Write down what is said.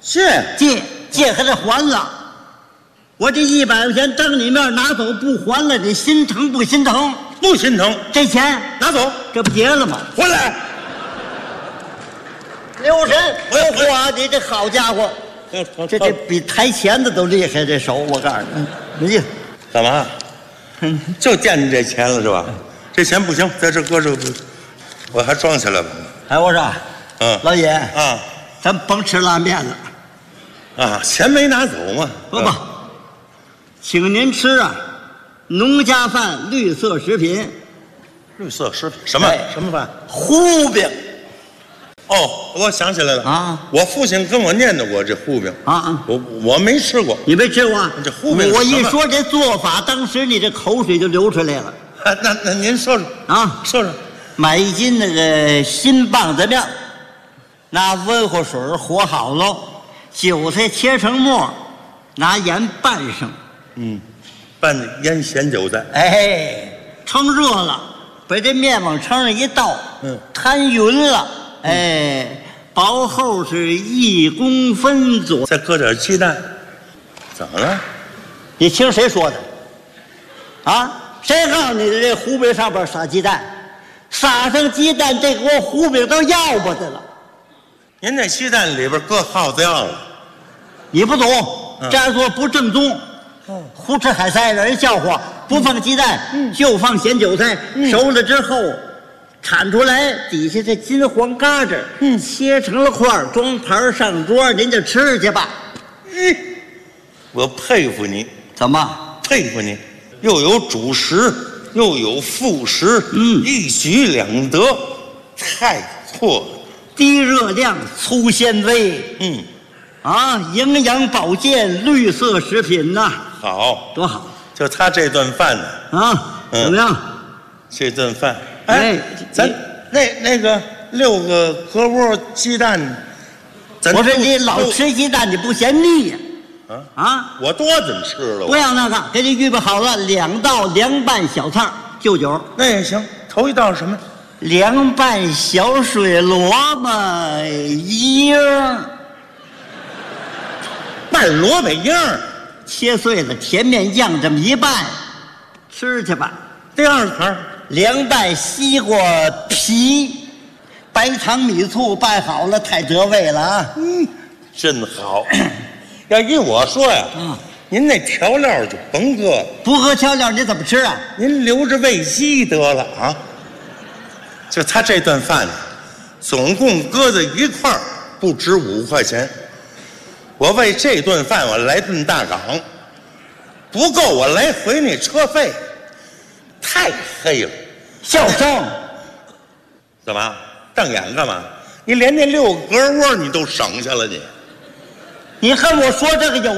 借还得还了。我这100块钱当你面拿走不还了，你心疼不心疼？ 不心疼。 这钱拿走， 这不结了吗？ 回来。 刘神，哇，你这好家伙，这比抬钳子都厉害，这手我告诉你，你干嘛？就惦记这钱了是吧？这钱不行，在这搁着，我还装起来吧。 哎，我说，老爷啊， 咱甭吃拉面了， 啊，钱没拿走嘛？ 不，请您吃啊，农家饭，绿色食品。 绿色食品什么饭？ 糊饼。 哦，我想起来了啊！ 我父亲跟我念叨过这糊饼啊， 我没吃过。 你没吃过？ 这糊饼， 我一说这做法，当时你这口水就流出来了。 那您说说啊， 说说。 买1斤那个新棒子面，拿温乎水和好喽，韭菜切成末，拿盐拌上。 拌腌咸韭菜。 哎，盛热了，把这面往盛上一倒，摊匀了。哎，薄厚是1公分左右， 再搁点鸡蛋。怎么了？ 你听谁说的？啊？谁告诉你的这糊饼上边撒鸡蛋？撒上鸡蛋，这锅糊饼都要不得了。 您这鸡蛋里边搁耗子药了？ 你不懂，这样做不正宗。胡吃海塞让人笑话。不放鸡蛋，就放咸韭菜，熟了之后。铲出来，底下这金黄嘎子，切成了块，装盘上桌，您就吃去吧。 我佩服你。 怎么？ 佩服你，又有主食，又有副食，一举两得，太错了。 低热量，粗纤维，营养保健，绿色食品呐， 好， 多好。 就他这顿饭呢， 怎么样？ 这顿饭。咱那个6个鸽窝鸡蛋， 我说你老吃鸡蛋，你不嫌腻呀？ 我多怎么吃了？ 不要那个，给你预备好了2道凉拌小菜，就酒。 那也行。头一道什么？ 凉拌小水萝卜缨， 拌萝卜缨， 切碎了，甜面酱这么一拌，吃去吧。 第2盘。 凉拌西瓜皮，白糖米醋拌好了，太得味了啊！ 真好。要依我说呀，您那调料就甭搁了。 不搁调料你怎么吃啊？ 您留着喂鸡得了啊！就他这顿饭呢，总共搁在一块儿不值5块钱。我为这顿饭我来顿大港，不够我来回那车费。太黑了， 笑声！ 干嘛瞪眼干嘛？你连那6个鸽窝你都省下了你。 你和我说这个有